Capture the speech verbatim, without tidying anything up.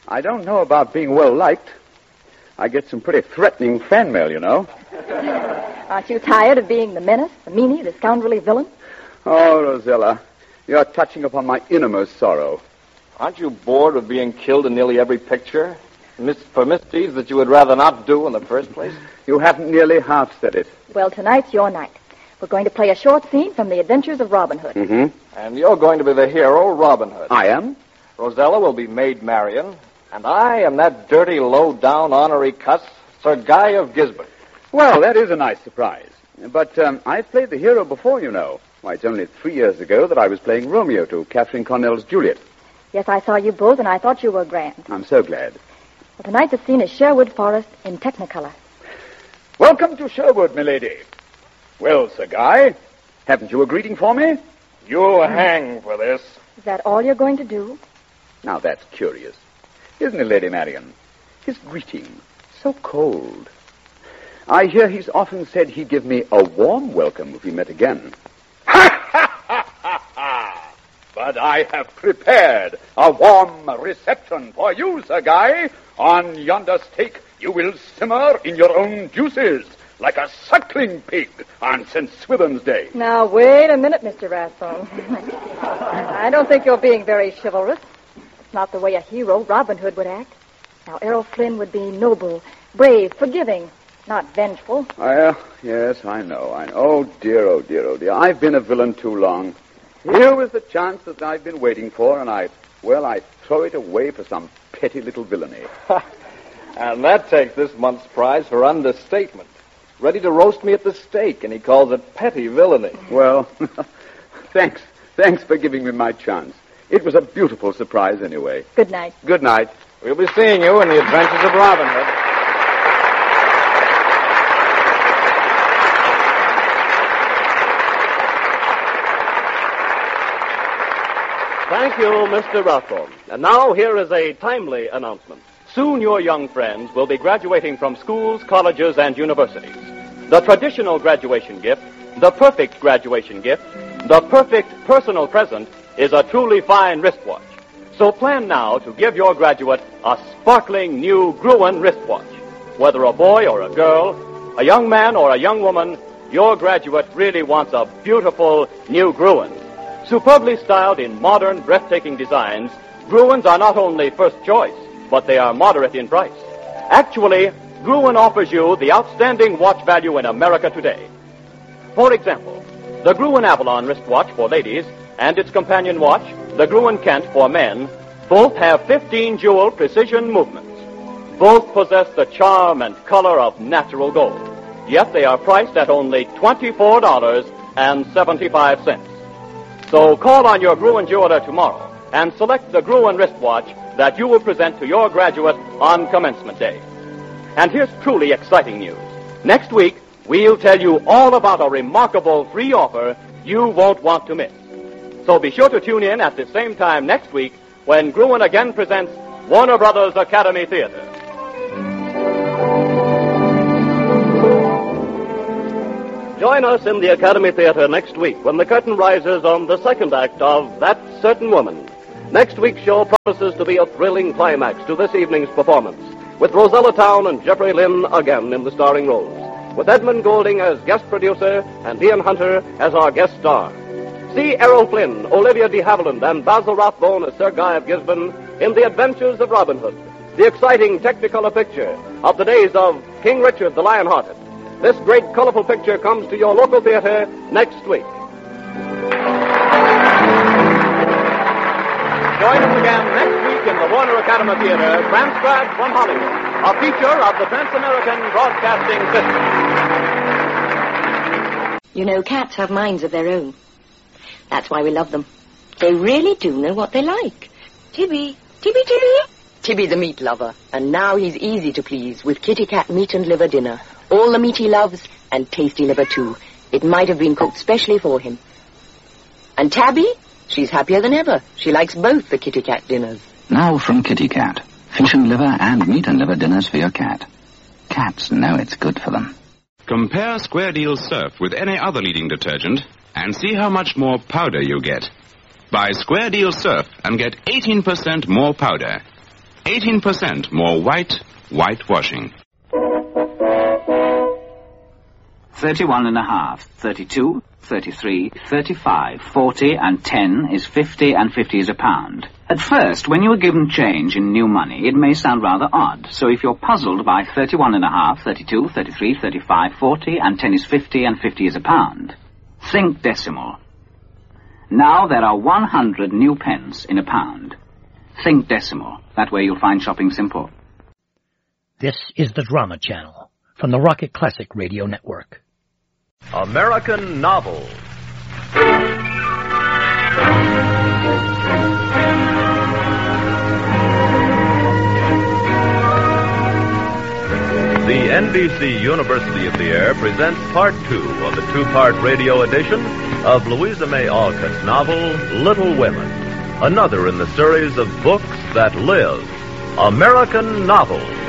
I don't know about being well-liked. I get some pretty threatening fan mail, you know. Aren't you tired of being the menace, the meanie, the scoundrelly villain? Oh, Rosella, you're touching upon my innermost sorrow. Aren't you bored of being killed in nearly every picture? Mis- for misdeeds that you would rather not do in the first place? You haven't nearly half said it. Well, tonight's your night. We're going to play a short scene from The Adventures of Robin Hood. Mm-hmm. And you're going to be the hero, Robin Hood. I am? Rosella will be Maid Marian, and I am that dirty, low-down, ornery cuss, Sir Guy of Gisborne. Well, that is a nice surprise. But um, I've played the hero before, you know. Why, it's only three years ago that I was playing Romeo to Catherine Cornell's Juliet. Yes, I saw you both, and I thought you were grand. I'm so glad. Well, tonight the scene is Sherwood Forest in Technicolor. Welcome to Sherwood, milady. Well, Sir Guy, haven't you a greeting for me? You'll hang for this. Is that all you're going to do? Now, that's curious. Isn't it, Lady Marian? His greeting, so cold. I hear he's often said he'd give me a warm welcome if we met again. Ha, ha, ha, ha, ha! But I have prepared a warm reception for you, Sir Guy. On yonder stake, you will simmer in your own juices, like a suckling pig on Saint Swithin's Day. Now, wait a minute, Mister Rathbone. I don't think you're being very chivalrous. It's not the way a hero, Robin Hood, would act. Now, Errol Flynn would be noble, brave, forgiving, not vengeful. Well, yes, I know, I know. Oh, dear, oh, dear, oh, dear. I've been a villain too long. Here was the chance that I've been waiting for, and I, well, I throw it away for some petty little villainy. And that takes this month's prize for understatement. Ready to roast me at the stake, and he calls it petty villainy. Well, thanks. Thanks for giving me my chance. It was a beautiful surprise anyway. Good night. Good night. We'll be seeing you in The Adventures of Robin Hood. Thank you, Mister Rathbone. And now here is a timely announcement. Soon your young friends will be graduating from schools, colleges, and universities. The traditional graduation gift, the perfect graduation gift, the perfect personal present is a truly fine wristwatch. So plan now to give your graduate a sparkling new Gruen wristwatch. Whether a boy or a girl, a young man or a young woman, your graduate really wants a beautiful new Gruen. Superbly styled in modern, breathtaking designs, Gruens are not only first choice, but they are moderate in price. Actually, Gruen offers you the outstanding watch value in America today. For example, the Gruen Avalon wristwatch for ladies and its companion watch, the Gruen Kent for men, both have fifteen jewel precision movements. Both possess the charm and color of natural gold. Yet they are priced at only twenty-four dollars and seventy-five cents. So call on your Gruen jeweler tomorrow and select the Gruen wristwatch that you will present to your graduate on commencement day. And here's truly exciting news. Next week, we'll tell you all about a remarkable free offer you won't want to miss. So be sure to tune in at the same time next week when Gruen again presents Warner Brothers Academy Theater. Join us in the Academy Theater next week when the curtain rises on the second act of That Certain Woman. Next week's show promises to be a thrilling climax to this evening's performance, with Rosella Town and Jeffrey Lynn again in the starring roles, with Edmund Golding as guest producer and Ian Hunter as our guest star. See Errol Flynn, Olivia de Havilland, and Basil Rathbone as Sir Guy of Gisborne in The Adventures of Robin Hood, the exciting Technicolor picture of the days of King Richard the Lionhearted. This great, colorful picture comes to your local theater next week. Join us again next week in the Warner Academy Theater, transcribed from Hollywood, a feature of the Trans-American Broadcasting System. You know, cats have minds of their own. That's why we love them. They really do know what they like. Tibby, Tibby, Tibby. Tibby the meat lover, and now he's easy to please with Kitty Cat meat and liver dinner. All the meat he loves, and tasty liver too. It might have been cooked specially for him. And Tabby? She's happier than ever. She likes both the Kitty Cat dinners. Now from Kitty Cat. Fish and liver and meat and liver dinners for your cat. Cats know it's good for them. Compare Square Deal Surf with any other leading detergent and see how much more powder you get. Buy Square Deal Surf and get eighteen percent more powder. eighteen percent more white whitewashing. Thirty-one and a half, thirty-two, thirty-three, thirty-five, forty, and ten is fifty, and fifty is a pound. At first, when you are given change in new money, it may sound rather odd. So if you're puzzled by thirty-one and a half, thirty-two, thirty-three, thirty-five, forty, and ten is fifty, and fifty is a pound, think decimal. Now there are one hundred new pence in a pound. Think decimal. That way you'll find shopping simple. This is the Drama Channel from the Rocket Classic Radio Network. American Novel. The N B C University of the Air presents part two of the two-part radio edition of Louisa May Alcott's novel, Little Women, another in the series of books that live. American Novel.